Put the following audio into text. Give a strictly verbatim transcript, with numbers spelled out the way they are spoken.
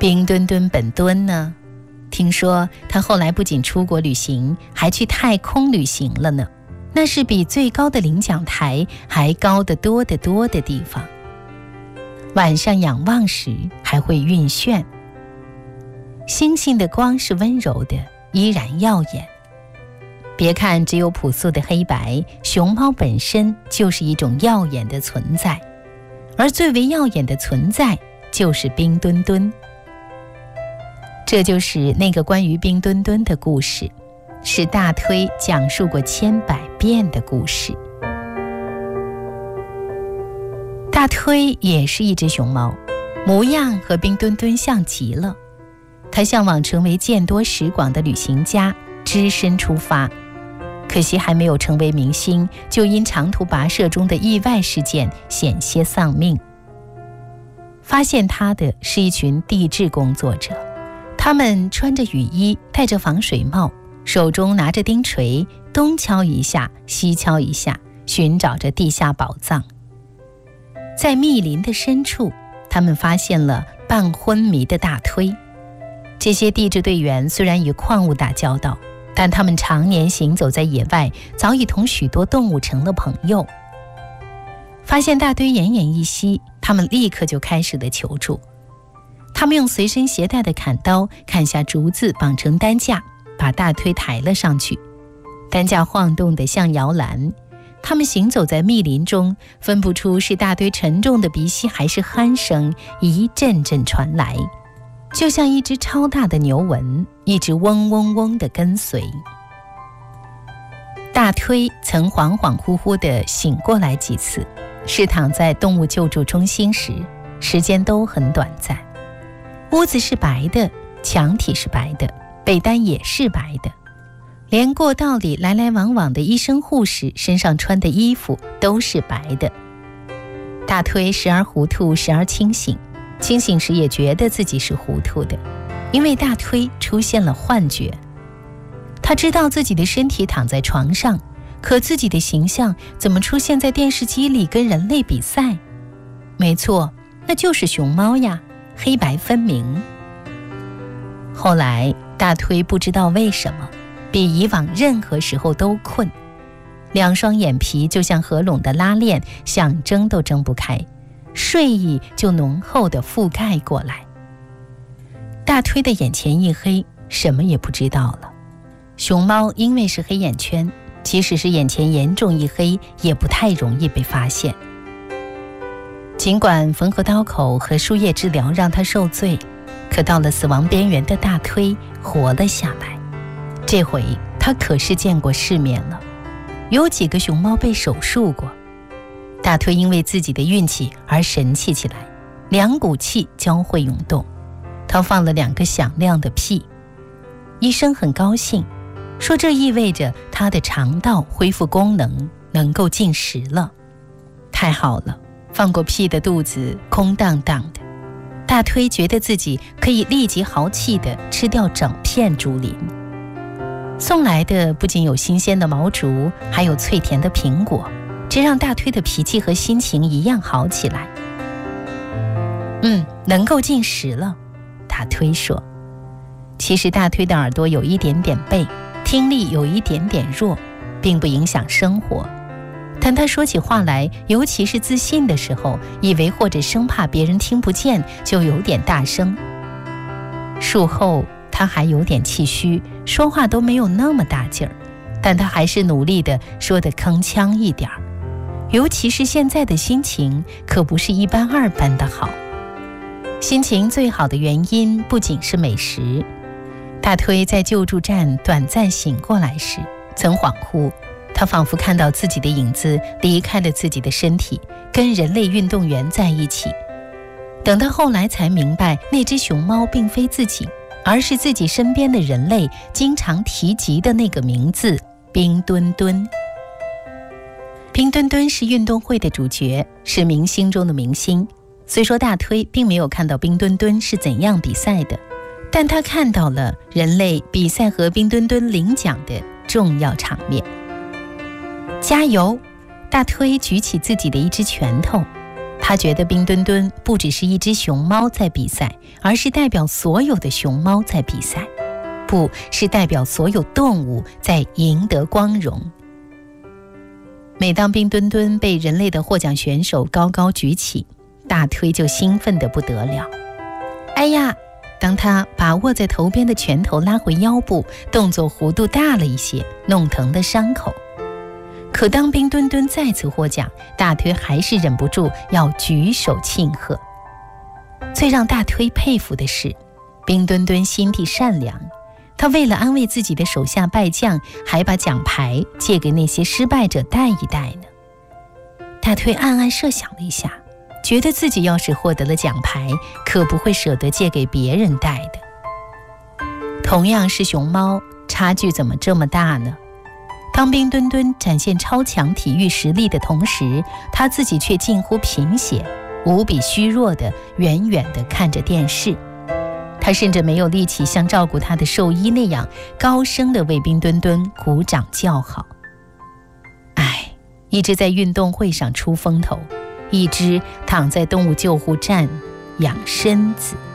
冰墩墩本墩呢？听说他后来不仅出国旅行，还去太空旅行了呢。那是比最高的领奖台还高得多得多的地方。晚上仰望时还会晕眩。星星的光是温柔的，依然耀眼。别看只有朴素的黑白，熊猫本身就是一种耀眼的存在，而最为耀眼的存在就是冰墩墩。这就是那个关于冰墩墩的故事，是大推讲述过千百遍的故事。大推也是一只熊猫，模样和冰墩墩像极了。他向往成为见多识广的旅行家，只身出发。可惜还没有成为明星，就因长途跋涉中的意外事件险些丧命。发现他的是一群地质工作者，他们穿着雨衣，戴着防水帽，手中拿着钉锤，东敲一下西敲一下，寻找着地下宝藏。在密林的深处，他们发现了半昏迷的大推。这些地质队员虽然与矿物打交道，但他们常年行走在野外，早已同许多动物成了朋友。发现大推奄奄一息，他们立刻就开始了求助。他们用随身携带的砍刀砍下竹子，绑成担架，把大推抬了上去。担架晃动得像摇篮。他们行走在密林中，分不出是大堆沉重的鼻息还是鼾声，一阵阵传来，就像一只超大的牛蚊，一直嗡嗡嗡地跟随。大推曾恍恍惚惚地醒过来几次，是躺在动物救助中心时，时间都很短暂。屋子是白的，墙体是白的，被单也是白的，连过道里来来往往的医生护士身上穿的衣服都是白的。大推时而糊涂，时而清醒，清醒时也觉得自己是糊涂的，因为大推出现了幻觉。他知道自己的身体躺在床上，可自己的形象怎么出现在电视机里跟人类比赛？没错，那就是熊猫呀，黑白分明。后来大推不知道为什么比以往任何时候都困，两双眼皮就像合拢的拉链，想睁都睁不开，睡意就浓厚地覆盖过来。大推的眼前一黑，什么也不知道了。熊猫因为是黑眼圈，即使是眼前严重一黑，也不太容易被发现。尽管缝合刀口和输液治疗让它受罪，可到了死亡边缘的大推活了下来。这回他可是见过世面了，有几个熊猫被手术过。大推因为自己的运气而神气起来，两股气交汇涌动，他放了两个响亮的屁。医生很高兴，说这意味着他的肠道恢复功能，能够进食了。太好了，放过屁的肚子空荡荡的，大推觉得自己可以立即豪气地吃掉整片竹林。送来的不仅有新鲜的毛竹，还有脆甜的苹果，这让大推的脾气和心情一样好起来。嗯，能够进食了，大推说。其实大推的耳朵有一点点背，听力有一点点弱，并不影响生活。但他说起话来，尤其是自信的时候，以为或者生怕别人听不见，就有点大声。术后他还有点气虚，说话都没有那么大劲儿，但他还是努力地说得铿锵一点儿。尤其是现在的心情可不是一般二般的好。心情最好的原因不仅是美食。大推在救助站短暂醒过来时，曾恍惚，他仿佛看到自己的影子离开了自己的身体，跟人类运动员在一起。等到后来才明白，那只熊猫并非自己，而是自己身边的人类经常提及的那个名字冰墩墩。冰墩墩是运动会的主角，是明星中的明星。虽说大推并没有看到冰墩墩是怎样比赛的，但他看到了人类比赛和冰墩墩领奖的重要场面。加油！大推举起自己的一只拳头， 他觉得冰墩墩不只是一只熊猫在比赛，而是代表所有的熊猫在比赛，不是代表所有动物在赢得光荣。每当冰墩墩被人类的获奖选手高高举起，大推就兴奋得不得了。哎呀，当他把握在头边的拳头拉回腰部，动作弧度大了一些，弄疼的伤口。可当冰墩墩再次获奖，大推还是忍不住要举手庆贺。最让大推佩服的是，冰墩墩心地善良，他为了安慰自己的手下败将，还把奖牌借给那些失败者戴一戴呢。大推暗暗设想了一下，觉得自己要是获得了奖牌，可不会舍得借给别人戴的。同样是熊猫，差距怎么这么大呢？当冰墩墩展现超强体育实力的同时，他自己却近乎贫血，无比虚弱地远远地看着电视。他甚至没有力气像照顾他的兽医那样高声地为冰墩墩鼓掌叫好。唉，一只在运动会上出风头，一只躺在动物救护站养身子。